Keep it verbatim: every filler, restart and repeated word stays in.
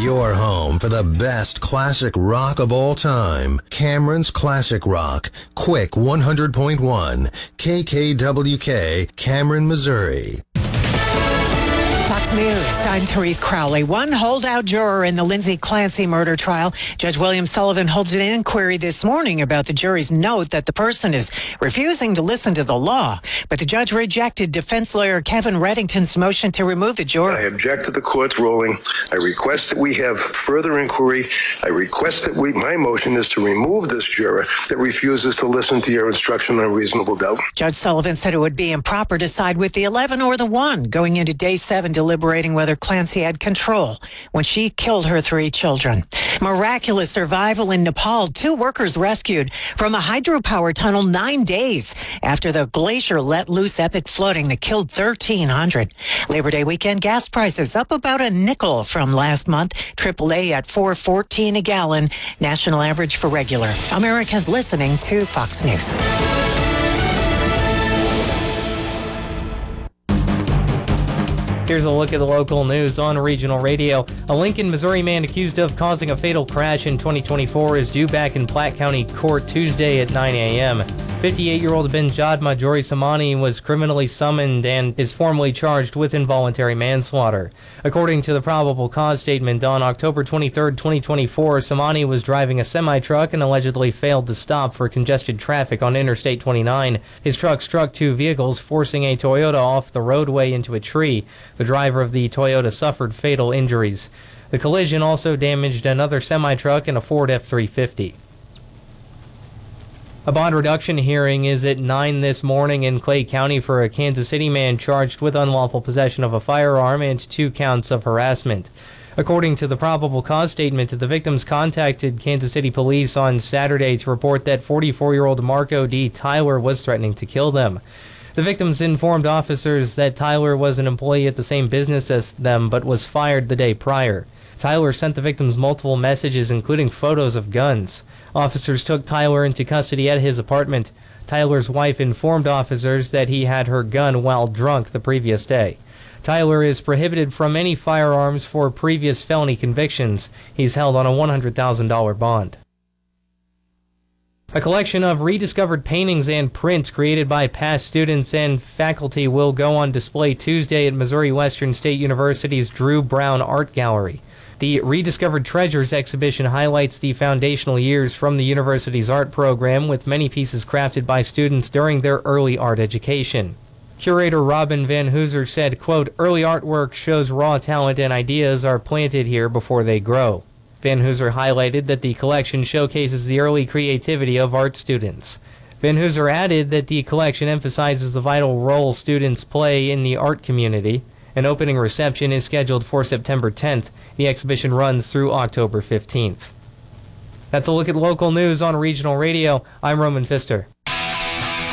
your home for the best classic rock of all time. Cameron's Classic Rock. Quick one hundred point one. K K W K, Cameron, Missouri. Fox News. I'm Therese Crowley. One holdout juror in the Lindsay Clancy murder trial. Judge William Sullivan holds an inquiry this morning about the jury's note that the person is refusing to listen to the law. But the judge rejected defense lawyer Kevin Reddington's motion to remove the juror. I object to the court's ruling. I request that we have further inquiry. I request that we, my motion is to remove this juror that refuses to listen to your instruction on reasonable doubt. Judge Sullivan said it would be improper to side with the eleven or the one going into day seven, deliberating whether Clancy had control when she killed her three children. Miraculous survival in Nepal. Two workers rescued from a hydropower tunnel nine days after the glacier let loose epic flooding that killed thirteen hundred. Labor Day weekend gas prices up about a nickel from last month. triple A at four fourteen a gallon. National average for regular. America's listening to Fox News. Here's a look at the local news on regional radio. A Lincoln, Missouri man accused of causing a fatal crash in twenty twenty-four is due back in Platte County Court Tuesday at nine a.m. fifty-eight-year-old Benjad Majori Samani was criminally summoned and is formally charged with involuntary manslaughter. According to the probable cause statement, on October twenty-third, twenty twenty-four, Samani was driving a semi-truck and allegedly failed to stop for congested traffic on Interstate twenty-nine. His truck struck two vehicles, forcing a Toyota off the roadway into a tree. The driver of the Toyota suffered fatal injuries. The collision also damaged another semi-truck and a Ford F three fifty. A bond reduction hearing is at nine this morning in Clay County for a Kansas City man charged with unlawful possession of a firearm and two counts of harassment. According to the probable cause statement, the victims contacted Kansas City police on Saturday to report that forty-four-year-old Marco D. Tyler was threatening to kill them. The victims informed officers that Tyler was an employee at the same business as them but was fired the day prior. Tyler sent the victims multiple messages, including photos of guns. Officers took Tyler into custody at his apartment. Tyler's wife informed officers that he had her gun while drunk the previous day. Tyler is prohibited from any firearms for previous felony convictions. He's held on a one hundred thousand dollars bond. A collection of rediscovered paintings and prints created by past students and faculty will go on display Tuesday at Missouri Western State University's Drew Brown Art Gallery. The Rediscovered Treasures exhibition highlights the foundational years from the university's art program, with many pieces crafted by students during their early art education. Curator Robin Van Hooser said, quote, "Early artwork shows raw talent and ideas are planted here before they grow." Van Hooser highlighted that the collection showcases the early creativity of art students. Van Hooser added that the collection emphasizes the vital role students play in the art community. An opening reception is scheduled for September tenth. The exhibition runs through October fifteenth. That's a look at local news on regional radio. I'm Roman Pfister.